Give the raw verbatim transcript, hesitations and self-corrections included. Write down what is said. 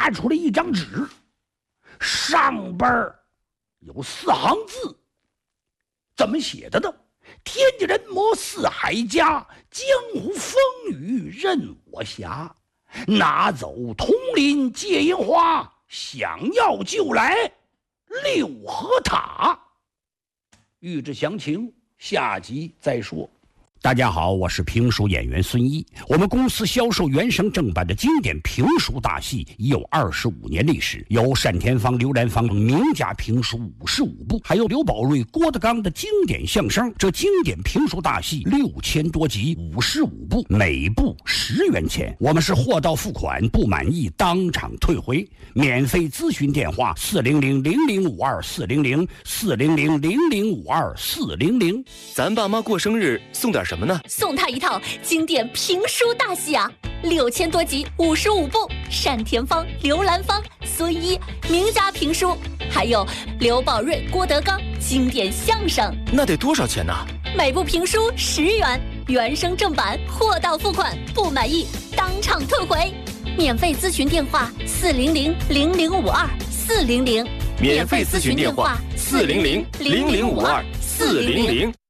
拿出了一张纸，上边有四行字，怎么写的呢？天地人魔四海家，江湖风雨任我辖。拿走铜鳞借银花，想要就来六合塔。欲知详情，下集再说。大家好，我是评书演员孙一。我们公司销售原声正版的经典评书大戏已有二十五年历史，有单田芳、刘兰芳名家评书五十五部，还有刘宝瑞、郭德纲的经典相声。这经典评书大戏六千多集，五十五部，每部十元钱。我们是货到付款，不满意当场退回。免费咨询电话：四零零零零五二四零零四零零零零五二四零零。 咱爸妈过生日送点什么呢？ 送他一套经典评书大戏啊，六千多集，五十五部，单田芳、刘兰芳、孙一名家评书，还有刘宝瑞、郭德纲经典相声。 那得多少钱呢？ 每部评书十元，原声正版，货到付款，不满意当场退回。免费咨询电话：四零零零零五二四零零。 免费咨询电话：四零零零零五二四零零。